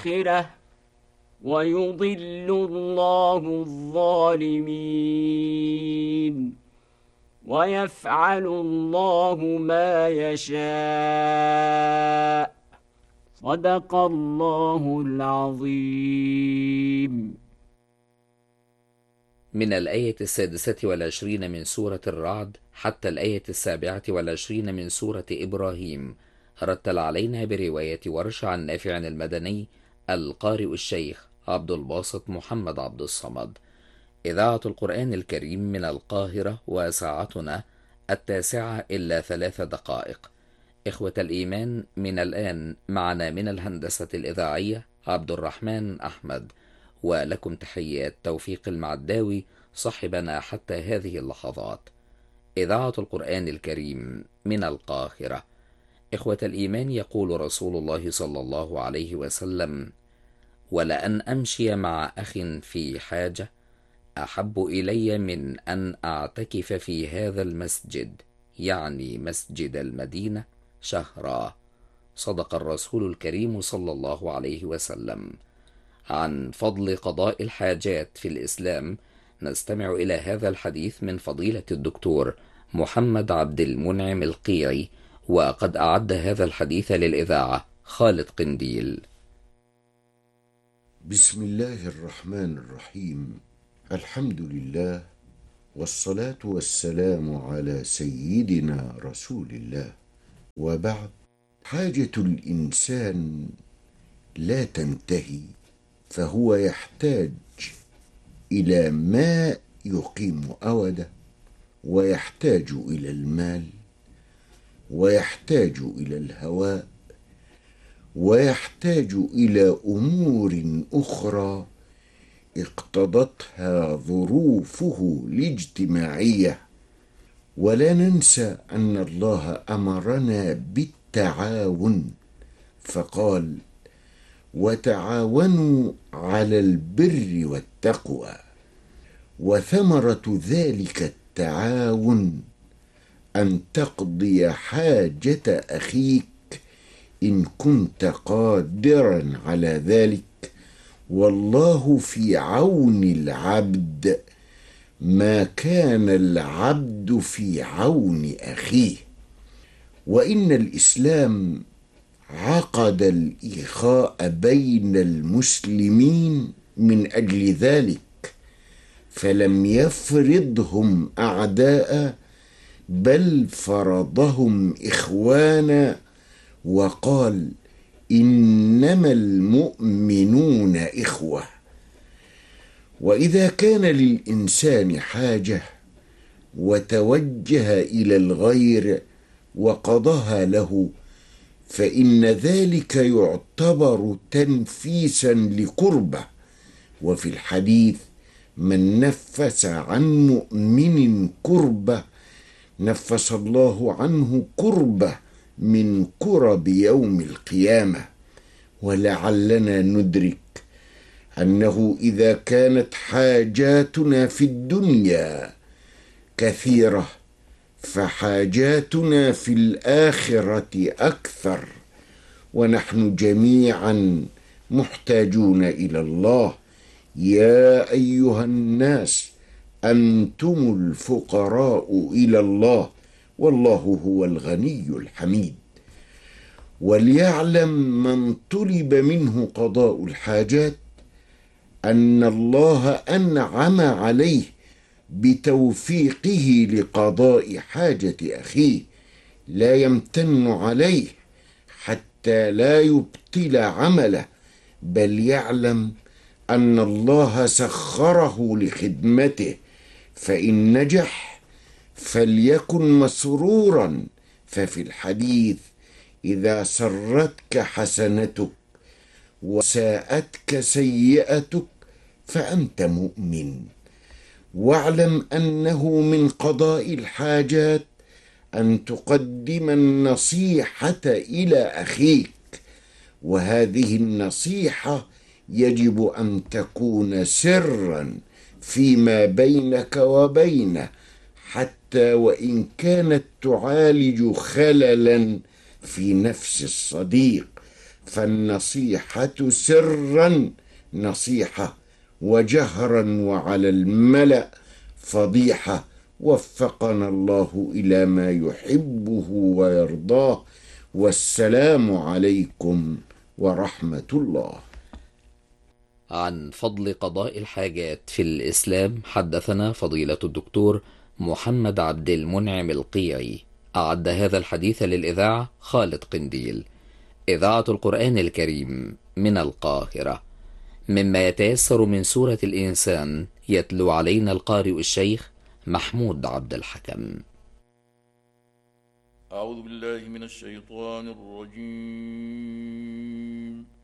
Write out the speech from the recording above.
الآخرة ويضل الله الظالمين ويفعل الله ما يشاء. صدق الله العظيم. من الآية 26 من سورة الرعد حتى الآية 27 من سورة إبراهيم. رتل علينا برواية ورش عن نافع المدني القارئ الشيخ عبد الباسط محمد عبد الصمد. إذاعة القرآن الكريم من القاهرة، وساعتنا 9:03. إخوة الإيمان، من الآن معنا من الهندسة الإذاعية عبد الرحمن أحمد، ولكم تحيات توفيق المعداوي صاحبنا حتى هذه اللحظات. إذاعة القرآن الكريم من القاهرة. إخوة الإيمان، يقول رسول الله صلى الله عليه وسلم: ولأن أمشي مع أخ في حاجة أحب إلي من أن أعتكف في هذا المسجد، يعني مسجد المدينة، شهرا. صدق الرسول الكريم صلى الله عليه وسلم. عن فضل قضاء الحاجات في الإسلام نستمع إلى هذا الحديث من فضيلة الدكتور محمد عبد المنعم القيعي، وقد أعد هذا الحديث للإذاعة خالد قنديل. بسم الله الرحمن الرحيم. الحمد لله، والصلاة والسلام على سيدنا رسول الله، وبعد. حاجة الإنسان لا تنتهي، فهو يحتاج إلى ماء يقيم أوده، ويحتاج إلى المال، ويحتاج إلى الهواء، ويحتاج إلى أمور أخرى اقتضتها ظروفه الاجتماعية. ولا ننسى أن الله أمرنا بالتعاون، فقال: وتعاونوا على البر والتقوى. وثمرة ذلك التعاون أن تقضي حاجة أخيك إن كنت قادرا على ذلك، والله في عون العبد ما كان العبد في عون أخيه. وإن الإسلام عقد الإخاء بين المسلمين من أجل ذلك، فلم يفرضهم أعداء، بل فرضهم إخوانا، وقال: إنما المؤمنون إخوة. وإذا كان للإنسان حاجة وتوجه إلى الغير وقضاها له، فإن ذلك يعتبر تنفيسا لقربة. وفي الحديث: من نفس عن مؤمن كربة نفس الله عنه كربة من كرب يوم القيامة. ولعلنا ندرك أنه إذا كانت حاجاتنا في الدنيا كثيرة، فحاجاتنا في الآخرة أكثر، ونحن جميعا محتاجون إلى الله. يا أيها الناس أنتم الفقراء إلى الله والله هو الغني الحميد. وليعلم من طلب منه قضاء الحاجات أن الله أنعم عليه بتوفيقه لقضاء حاجة أخيه، لا يمتن عليه حتى لا يبطل عمله، بل يعلم أن الله سخره لخدمته، فإن نجح فليكن مسرورا. ففي الحديث: إذا سرتك حسنتك وساءتك سيئتك فأنت مؤمن. واعلم أنه من قضاء الحاجات أن تقدم النصيحة إلى أخيك، وهذه النصيحة يجب أن تكون سرا فيما بينك وبينه، حتى وإن كانت تعالج خللا في نفس الصديق. فالنصيحة سرا نصيحة، وجهرا وعلى الملأ فضيحة. وفقنا الله إلى ما يحبه ويرضاه. والسلام عليكم ورحمة الله. عن فضل قضاء الحاجات في الإسلام حدثنا فضيلة الدكتور محمد عبد المنعم القيعي. أعد هذا الحديث للإذاعة خالد قنديل. إذاعة القرآن الكريم من القاهرة. مما يتيسر من سورة الإنسان يتلو علينا القارئ الشيخ محمود عبد الحكم. أعوذ بالله من الشيطان الرجيم.